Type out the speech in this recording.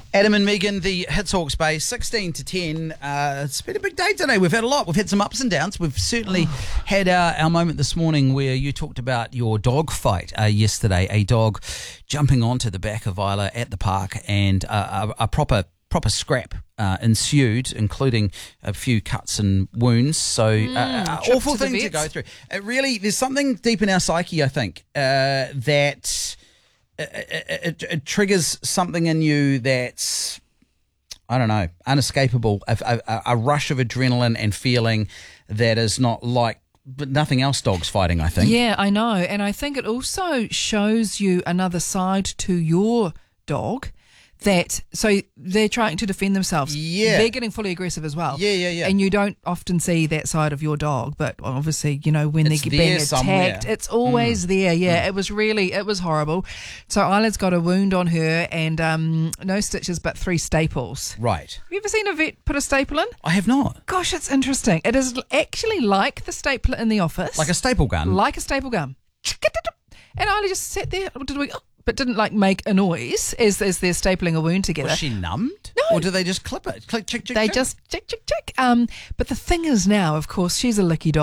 Adam and Megan, the Hits Hawke's Bay, 16 to 10. It's been a big day today. We've had a lot. We've had some ups and downs. We've certainly had our moment this morning where you talked about your dog fight yesterday, a dog jumping onto the back of Isla at the park, and a proper scrap ensued, including a few cuts and wounds. So awful thing to go through. It really, there's something deep in our psyche, I think, that it triggers something in you that's, I don't know, unescapable. A rush of adrenaline and feeling that is not like nothing else dogs fighting, I think. Yeah, I know. And I think it also shows you another side to your dog. So they're trying to defend themselves. Yeah. They're getting fully aggressive as well. Yeah. And you don't often see that side of your dog, but obviously, you know, when It's they're being attacked, somewhere. it's always there. Yeah, it was horrible. So Isla's got a wound on her and no stitches, but 3 staples. Right. Have you ever seen a vet put a staple in? I have not. Gosh, it's interesting. It is actually like the stapler in the office. Like a staple gun? Like a staple gun. And Isla just sat there, but didn't like make a noise as they're stapling a wound together. Was she numbed? No. Or do they just clip it? Click, chick, chick, They chick? just chick. But the thing is now, of course, she's a licky dog.